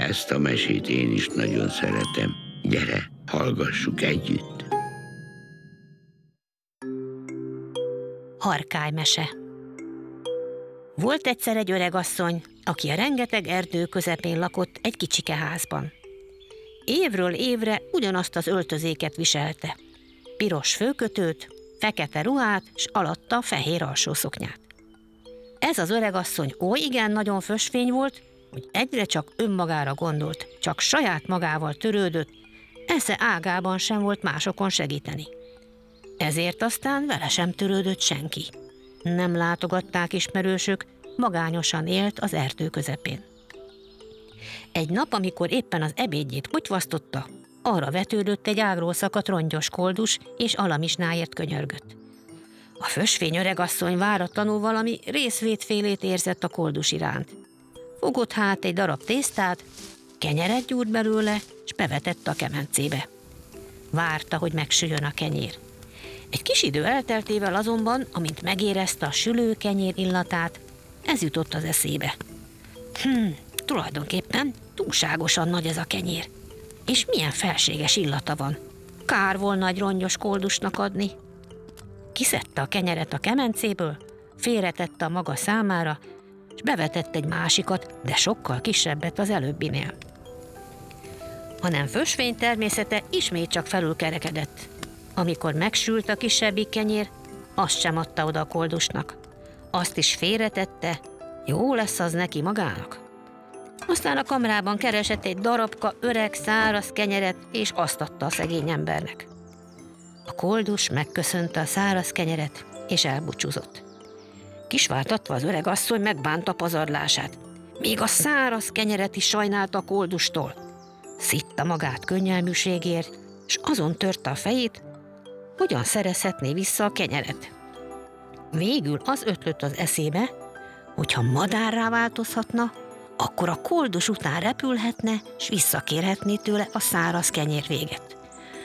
Ezt a mesét én is nagyon szeretem. Gyere, hallgassuk együtt. Harkálymese. Volt egyszer egy öregasszony, aki a rengeteg erdő közepén lakott egy kicsike házban. Évről évre ugyanazt az öltözéket viselte. Piros főkötőt, fekete ruhát, s alatta fehér alsószoknyát. Ez az öregasszony oly igen nagyon fösvény volt, hogy egyre csak önmagára gondolt, csak saját magával törődött, esze ágában sem volt másokon segíteni. Ezért aztán vele sem törődött senki. Nem látogatták ismerősök, magányosan élt az erdő közepén. Egy nap, amikor éppen az ebédjét kutyvasztotta, arra vetődött egy ágról szakadt rongyos koldus, és alamisnáért könyörgött. A fösvény öregasszony váratlanul valami részvétfélét érzett a koldus iránt. Fogott hát egy darab tésztát, kenyeret gyúrt belőle, s bevetett a kemencébe. Várta, hogy megsüljön a kenyér. Egy kis idő elteltével azonban, amint megérezte a sülő kenyér illatát, ez jutott az eszébe. Tulajdonképpen túlságosan nagy ez a kenyér. És milyen felséges illata van. Kár volna egy rongyos koldusnak adni. Kiszedte a kenyeret a kemencéből, félretette a maga számára, és bevetett egy másikat, de sokkal kisebbet az előbbinél. Hanem fösvény természete ismét csak felülkerekedett. Amikor megsült a kisebbik kenyér, azt sem adta oda a koldusnak. Azt is félretette, jó lesz az neki magának. Aztán a kamrában keresett egy darabka öreg, száraz kenyeret, és azt adta a szegény embernek. A koldus megköszönte a száraz kenyeret, és elbúcsúzott. Kisvártatva az öreg asszony megbánta pazarlását. Még a száraz kenyeret is sajnálta a koldustól. Szitta magát könnyelműségért, és azon törte a fejét, hogyan szerezhetné vissza a kenyeret. Végül az ötlött az eszébe, hogyha madárrá változhatna, akkor a koldus után repülhetne, s visszakérhetné tőle a száraz kenyér véget.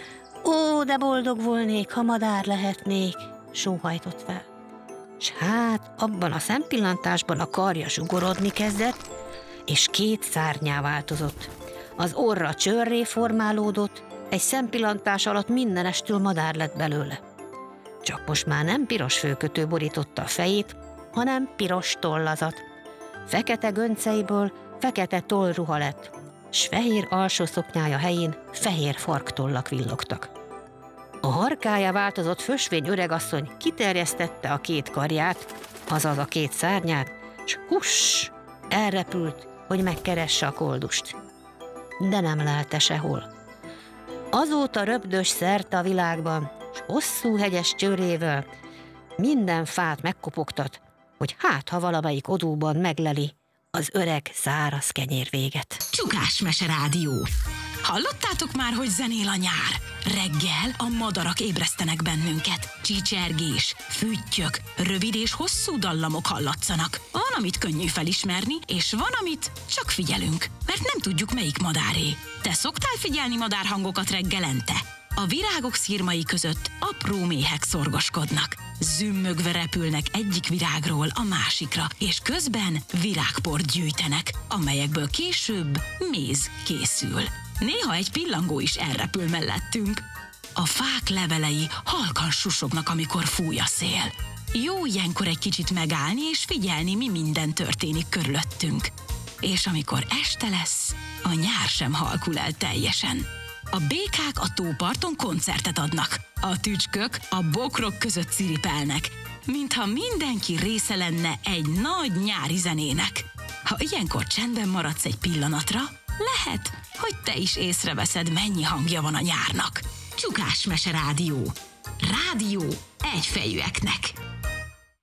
Ó, de boldog volnék, ha madár lehetnék, sóhajtott fel. S hát abban a szempillantásban a karja zsugorodni kezdett, és 2 szárnyá változott. Az orra csőrré formálódott, egy szempillantás alatt mindenestül madár lett belőle. Csak most már nem piros főkötő borította a fejét, hanem piros tollazat. Fekete gönceiből fekete tollruha lett, s fehér alsószoknyája helyén fehér farktollak villogtak. A harkályá változott fösvény öregasszony kiterjesztette a 2 karját, azaz a 2 szárnyát, s huss, elrepült, hogy megkeresse a koldust. De nem lelte sehol. Azóta röpdös szerte a világban, s hosszú hegyes csőrével minden fát megkopogtat, hogy hát, ha valamelyik odúban megleli az öreg száraz kenyér véget. Csukásmese Rádió. Hallottátok már, hogy zenél a nyár? Reggel a madarak ébresztenek bennünket. Csicsergés, füttyök, rövid és hosszú dallamok hallatszanak. Van, amit könnyű felismerni, és van, amit csak figyelünk, mert nem tudjuk, melyik madáré. Te szoktál figyelni madárhangokat reggelente? A virágok szirmai között apró méhek szorgoskodnak. Zümmögve repülnek egyik virágról a másikra, és közben virágport gyűjtenek, amelyekből később méz készül. Néha egy pillangó is elrepül mellettünk. A fák levelei halkan susognak, amikor fúj a szél. Jó ilyenkor egy kicsit megállni és figyelni, mi minden történik körülöttünk. És amikor este lesz, a nyár sem halkul el teljesen. A békák a tóparton koncertet adnak. A tücskök a bokrok között ciripelnek, mintha mindenki része lenne egy nagy nyári zenének. Ha ilyenkor csendben maradsz egy pillanatra, lehet, hogy te is észreveszed, mennyi hangja van a nyárnak. Csukásmese Rádió. Rádió egyfejűeknek.